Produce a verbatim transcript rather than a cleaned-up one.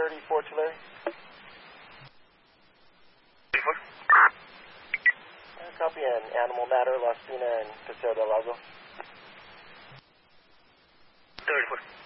thirty-four, Tulare. thirty-four. Uh, copy an Animal Matter, La Spina, and Paseo del Lago. thirty-four.